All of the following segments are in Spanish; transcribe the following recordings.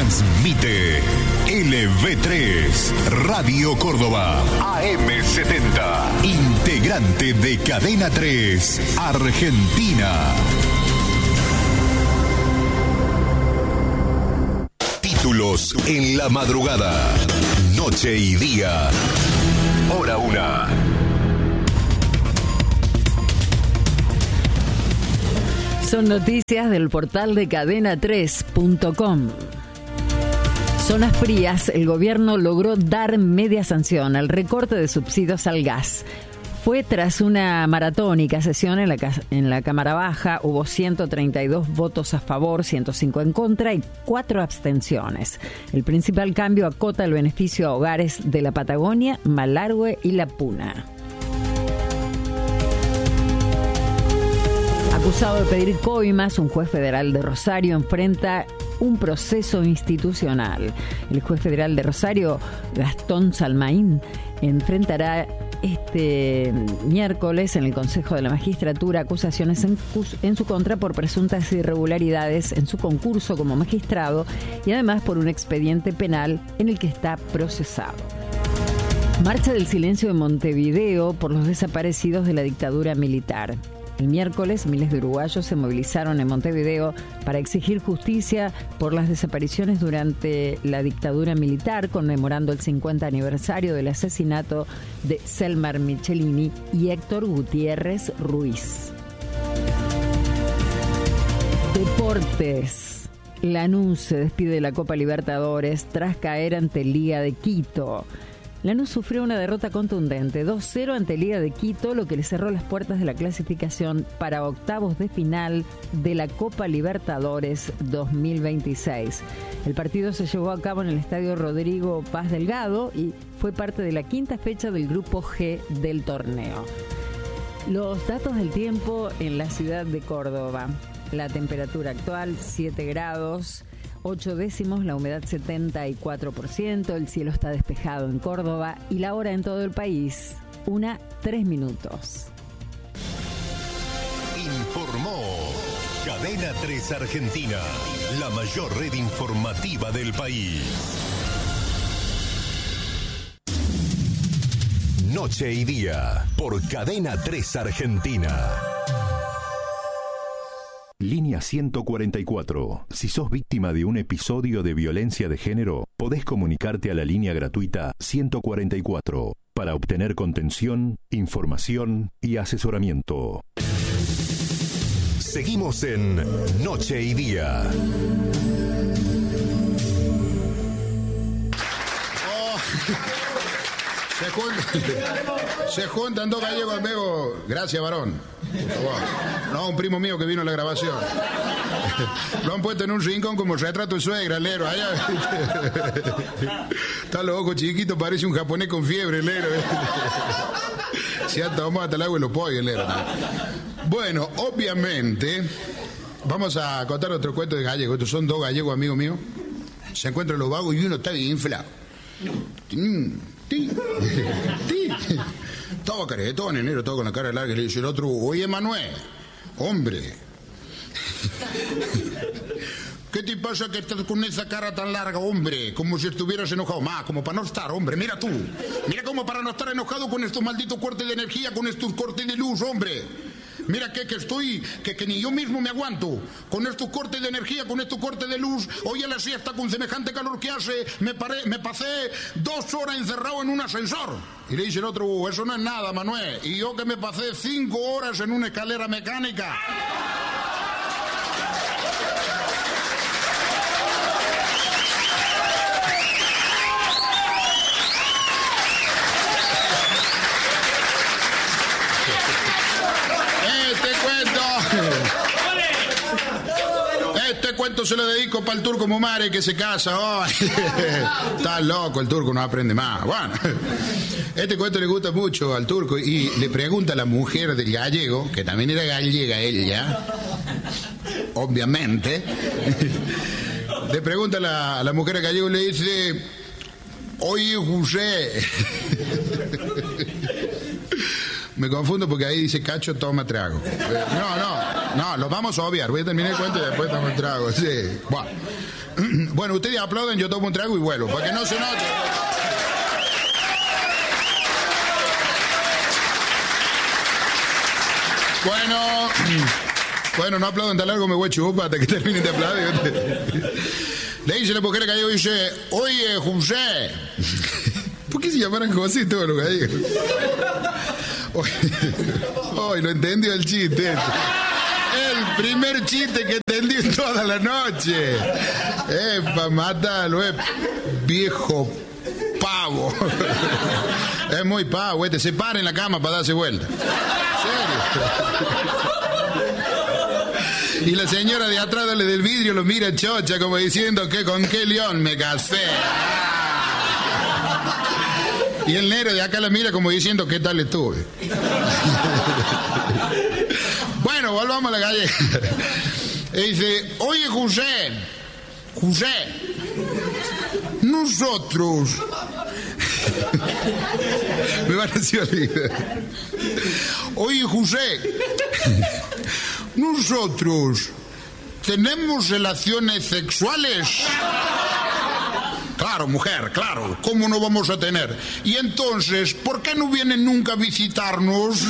Transmite LV3, Radio Córdoba, AM70, integrante de Cadena 3, Argentina. Títulos en la madrugada, noche y día, hora 1. Son noticias del portal de cadena3.com. Zonas frías, el gobierno logró dar media sanción al recorte de subsidios al gas. Fue tras una maratónica sesión en la Cámara Baja. Hubo 132 votos a favor, 105 en contra y 4 abstenciones. El principal cambio acota el beneficio a hogares de la Patagonia, Malargüe y La Puna. Acusado de pedir coimas, un juez federal de Rosario enfrenta un proceso institucional. El juez federal de Rosario, Gastón Salmaín, enfrentará este miércoles en el Consejo de la Magistratura acusaciones en su contra por presuntas irregularidades en su concurso como magistrado y además por un expediente penal en el que está procesado. Marcha del silencio en Montevideo por los desaparecidos de la dictadura militar. El miércoles, miles de uruguayos se movilizaron en Montevideo para exigir justicia por las desapariciones durante la dictadura militar, conmemorando el 50 aniversario del asesinato de Selmar Michelini y Héctor Gutiérrez Ruiz. Deportes. Lanús se despide de la Copa Libertadores tras caer ante Liga de Quito. Lanús sufrió una derrota contundente, 2-0 ante Liga de Quito, lo que le cerró las puertas de la clasificación para octavos de final de la Copa Libertadores 2026. El partido se llevó a cabo en el Estadio Rodrigo Paz Delgado y fue parte de la quinta fecha del Grupo G del torneo. Los datos del tiempo en la ciudad de Córdoba. La temperatura actual, 7 grados. 8 décimos, la humedad 74%, el cielo está despejado en Córdoba y la hora en todo el país, 1:03. Informó Cadena 3 Argentina, la mayor red informativa del país. Noche y día, por Cadena 3 Argentina. Línea 144. Si sos víctima de un episodio de violencia de género, podés comunicarte a la línea gratuita 144 para obtener contención, información y asesoramiento. Seguimos en Noche y Día. Se juntan dos gallegos amigos. Gracias, varón. Por favor. No, un primo mío que vino a la grabación. Lo han puesto en un rincón como retrato de suegra, lero. Allá. Está los ojos chiquitos, parece un japonés con fiebre, lero. Se ha tomado hasta el agua y los pollos, lero. Bueno, obviamente, vamos a contar otro cuento de gallegos. Estos son dos gallegos amigos míos. Se encuentran los vagos y uno está bien inflado. Todo caretón, enero, todo con la cara larga. Y le dice el otro, oye, Manuel, hombre, ¿qué te pasa que estás con esa cara tan larga, hombre? Como si estuvieras enojado. Más, como para no estar, hombre, mira tú. Mira como para no estar enojado con estos malditos cortes de energía, con estos cortes de luz, hombre. Mira que estoy, que ni yo mismo me aguanto. Con estos cortes de energía, con estos cortes de luz. Hoy a la siesta, con semejante calor que hace, me pasé 2 horas encerrado en un ascensor. Y le dice el otro, eso no es nada, Manuel. Y yo que me pasé 5 horas en una escalera mecánica. Este cuento se lo dedico para el turco Mumare que se casa hoy. Está loco, el turco no aprende más. Bueno, este cuento le gusta mucho al turco y le pregunta a la mujer del gallego, que también era gallega ella, obviamente. Le pregunta a la mujer del gallego y le dice, oye, José. Me confundo porque ahí dice cacho, toma trago. No. No, los vamos a obviar. Voy a terminar el cuento y después tomo un trago. Sí. Bueno, ustedes aplauden, yo tomo un trago y vuelvo, para que no se note. Bueno, no aplaudan tan largo, me voy a chupar hasta que terminen de aplaudir. Le dice la mujer gallego, dice, oye, José. ¿Por qué se llamaran José todos los gallegos? Hoy lo entendió el chiste. El primer chiste que entendí en toda la noche. Para matarlo, viejo pavo. Es muy pavo, se para en la cama para darse vuelta. Y la señora de atrás del vidrio lo mira chocha como diciendo que con qué león me casé. Y el negro de acá la mira como diciendo qué tal estuve. Bueno, volvamos a la gallega. Y dice, oye José, nosotros... Me van a decir, oye José, nosotros tenemos relaciones sexuales. Claro, mujer, claro, ¿cómo no vamos a tener? Y entonces, ¿por qué no vienen nunca a visitarnos?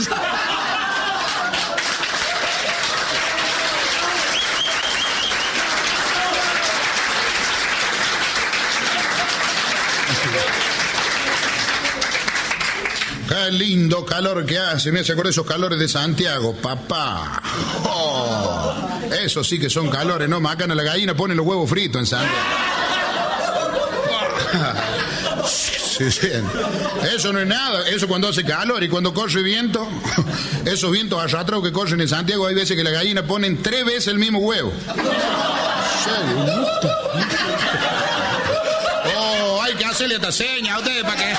Qué lindo calor que hace, me hace acordar esos calores de Santiago, papá. Oh, eso sí que son calores, ¿no? Macan a la gallina, ponen los huevos fritos en Santiago. Sí. Eso no es nada, eso cuando hace calor y cuando corre viento, esos vientos arrastrados que corren en Santiago, hay veces que la gallina ponen 3 veces el mismo huevo. Oh, hay que hacerle esta seña a ustedes para que...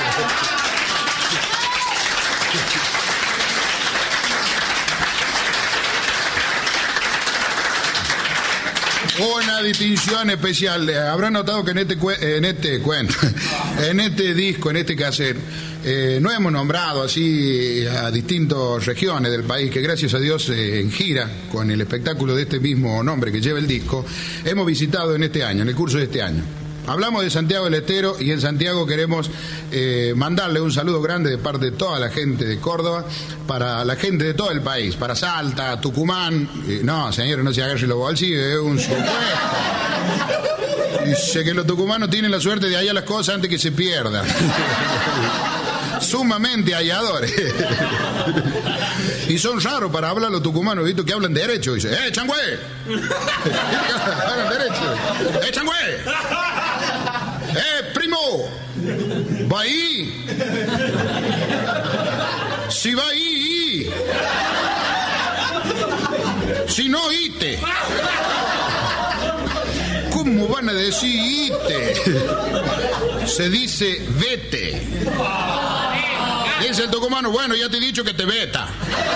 Una distinción especial. Habrán notado que en este disco, en este cassette, no hemos nombrado así a distintas regiones del país que gracias a Dios en gira con el espectáculo de este mismo nombre que lleva el disco, hemos visitado en este año, en el curso de este año. Hablamos de Santiago del Estero y en Santiago queremos mandarle un saludo grande de parte de toda la gente de Córdoba, para la gente de todo el país, para Salta, Tucumán. No, señores, no se agarren los bolsillos, es un supuesto. Dice que los tucumanos tienen la suerte de hallar las cosas antes que se pierdan. Sumamente halladores. Y son raros para hablar los tucumanos, ¿viste? Que hablan derecho. Dice, changüe. Hablan derecho. Changüe. Primo. Va ahí. Si va ahí. Si no, ite. ¿Cómo van a decir ite? Se dice vete. Dice el tucumano, bueno, ya te he dicho que te veta.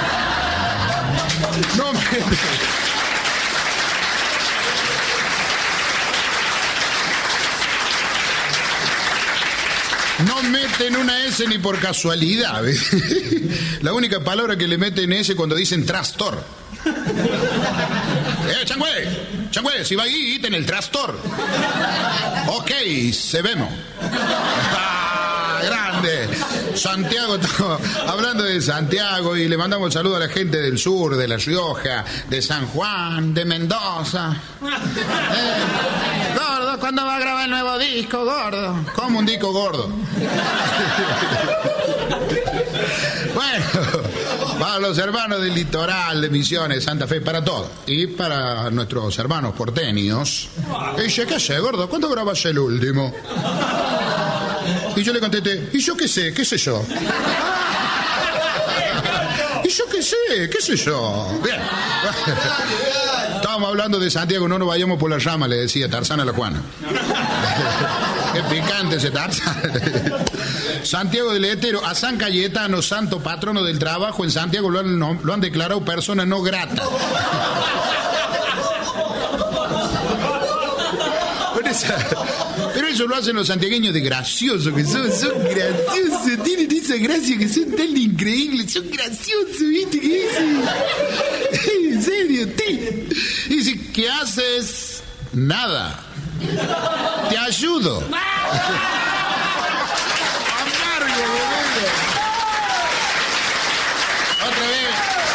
No meten una S ni por casualidad. La única palabra que le meten S cuando dicen trastor. Changüe, si va ahí, iten el trastor. Ok, se vemos. Grande. Santiago, hablando de Santiago, y le mandamos saludo a la gente del sur, de La Rioja, de San Juan, de Mendoza. Gordo, ¿cuándo va a grabar el nuevo disco, gordo? ¿Cómo un disco gordo? Bueno, para los hermanos del litoral, de Misiones, Santa Fe, para todos. Y para nuestros hermanos porteños. Y dice, ¿qué sé, gordo? ¿Cuándo grabas el último? Y yo le contesté, ¿y yo qué sé? ¿Qué sé yo? ¿Y yo qué sé? ¿Qué sé yo? Bien. Estábamos hablando de Santiago, no nos vayamos por la rama, le decía Tarzán a la Juana. Qué picante ese Tarzán. Santiago del Estero, a San Cayetano, santo patrono del trabajo, en Santiago lo han declarado persona no grata. Pero eso lo hacen los santiagueños de graciosos, que son graciosos, tienen esa gracia que son tan increíbles, son graciosos, ¿viste? ¿Qué dicen? En serio, dice, ¿qué haces? Nada. Te ayudo. Amargo, boludo. Otra vez.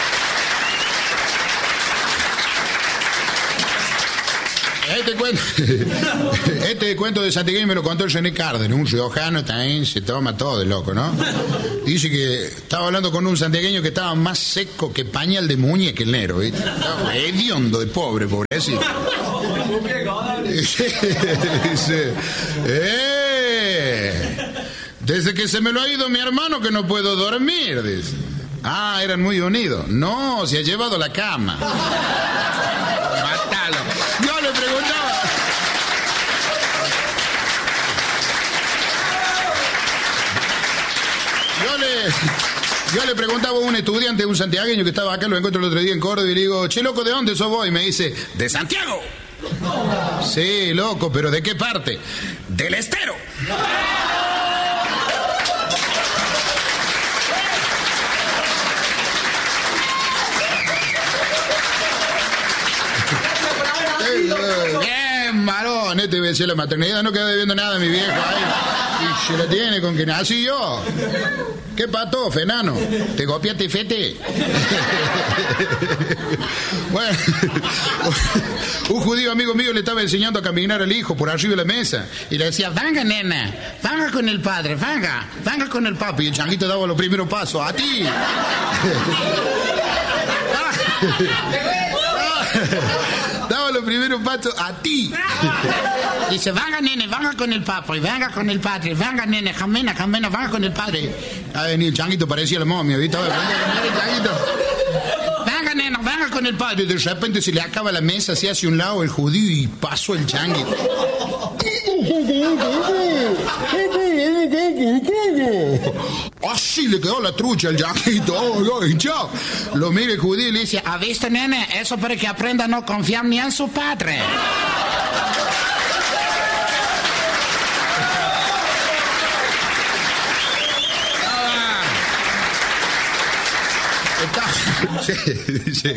Este cuento de Santiagueño me lo contó el René Cárdenas, un riojano también se toma todo de loco, ¿no? Dice que estaba hablando con un santiagueño que estaba más seco que pañal de muñeca el negro, ¿viste? Estaba hediondo de pobre, así. Dice, desde que se me lo ha ido mi hermano que no puedo dormir, dice. Ah, eran muy unidos. No, se ha llevado la cama. Mátalo. Yo le preguntaba. Yo le preguntaba a un estudiante, un santiagueño que estaba acá, lo encuentro el otro día en Córdoba, y le digo, che, loco, ¿de dónde sos vos? Y me dice, de Santiago. Sí, loco, pero ¿de qué parte? Del Estero. Bien, varón, este me decía la maternidad, no queda debiendo nada a mi viejo ahí. Y se la tiene con que nací yo. ¿Qué pato, fenano? ¿Te copiaste, fete? Bueno, un judío amigo mío le estaba enseñando a caminar al hijo por arriba de la mesa. Y le decía, venga, nena, venga con el padre, venga con el papi. Y el changuito daba los primeros pasos. ¡A ti! Daba los primeros pasos a ti. Dice, venga, nene, venga con el papo, y venga con el padre, venga, nene, camina, venga con el padre. A venir el changuito, parecía la momia, ¿viste? Venga, nena, venga con el padre. Y de repente se le acaba la mesa, se hace un lado el judío y pasó el changuito. Así le quedó la trucha al changuito. Chao. Lo mira el judío y le dice, ¿ha visto, nene? Eso para que aprenda a no confiar ni en su padre. Sí.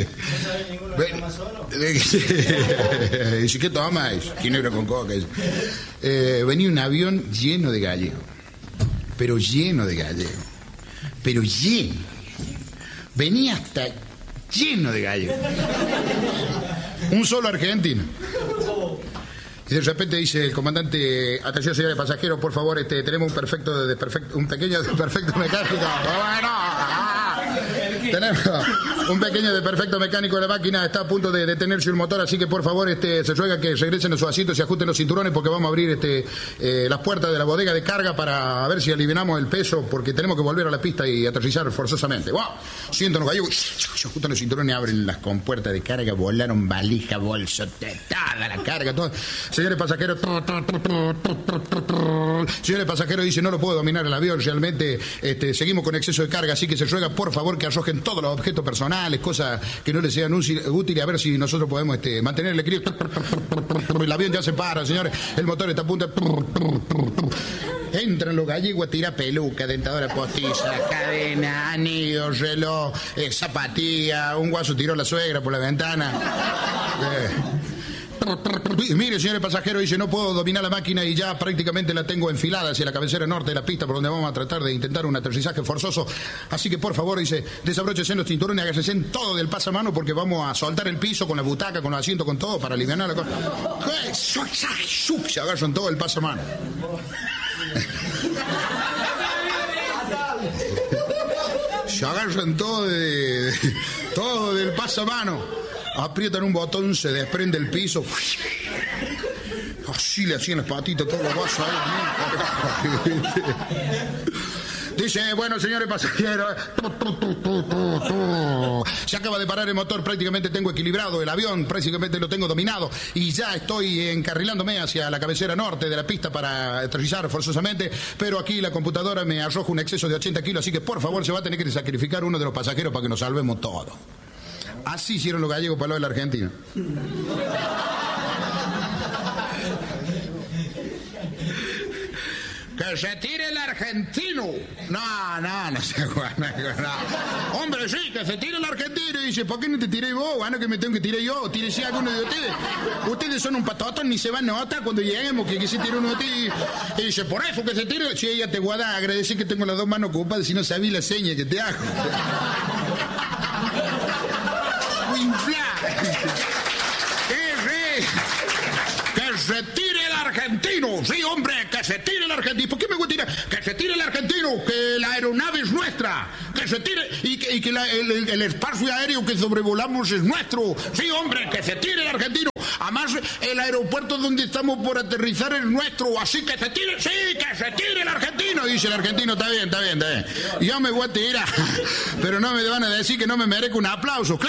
Dice, ¿qué tomas? Ginebra con coca. Venía un avión lleno de gallegos. Pero lleno de gallegos. Pero lleno. Venía hasta lleno de gallegos. Un solo argentino. Y de repente dice el comandante, atención señores pasajeros, por favor, tenemos un pequeño desperfecto mecánico. Tenemos un pequeño desperfecto mecánico de la máquina, está a punto de detenerse el motor, así que por favor se ruega que regresen a sus asientos y ajusten los cinturones porque vamos a abrir las puertas de la bodega de carga para ver si aliviamos el peso porque tenemos que volver a la pista y aterrizar forzosamente. ¡Wow! Sienten los gallegos, se ajustan los cinturones, abren las compuertas de carga, volaron valija, bolso, toda la carga, todo. Señores pasajeros, dice, no lo puedo dominar el avión, realmente seguimos con exceso de carga, así que se ruega por favor que arrojen todos los objetos personales, cosas que no les sean útiles, a ver si nosotros podemos mantener el equilibrio. El avión ya se para, señores, el motor está a punto de... Entran los gallegos a tirar peluca, dentadora postiza, cadena, anillo, reloj, zapatilla, un guaso tiró la suegra por la ventana. Mire, señores pasajeros, dice, no puedo dominar la máquina y ya prácticamente la tengo enfilada hacia la cabecera norte de la pista por donde vamos a tratar de intentar un aterrizaje forzoso. Así que, por favor, dice, desabróchese los cinturones, hágase en todo del pasamano porque vamos a soltar el piso con la butaca, con los asientos, con todo para aliviar la cosa. Se agarran todo el pasamano. Se agarran todo del pasamano. Aprietan un botón, se desprende el piso. Así le hacían las patitas, todos los vasos ahí. Dice, bueno, señores pasajeros, se acaba de parar el motor, prácticamente tengo equilibrado el avión, prácticamente lo tengo dominado y ya estoy encarrilándome hacia la cabecera norte de la pista para aterrizar forzosamente, pero aquí la computadora me arroja un exceso de 80 kilos, así que por favor se va a tener que sacrificar uno de los pasajeros para que nos salvemos todos. Así hicieron los gallegos para lo del argentino. Que se tire el argentino. No se juega. No. Hombre, sí, que se tire el argentino. Y dice, ¿por qué no te tiré vos? Bueno, que me tengo que tirar yo. Tírese alguno de ustedes. Ustedes son un patoto, ni se van a notar cuando lleguemos que se tire uno de ustedes. Y dice, por eso que se tire. Sí, ella te guarda, agradecer que tengo las dos manos ocupadas, si no sabía la seña que te hago. Que se tire el argentino. Sí, hombre, que se tire el argentino. ¿Por qué me voy a tirar? Que se tire el argentino, que la aeronave es nuestra. Que se tire y que el espacio aéreo que sobrevolamos es nuestro. Sí, hombre, que se tire el argentino. Además, el aeropuerto donde estamos por aterrizar es nuestro. Así que se tire, sí, que se tire el argentino. Dice el argentino, está bien. Yo me voy a tirar. Pero no me van a decir que no me merezco un aplauso.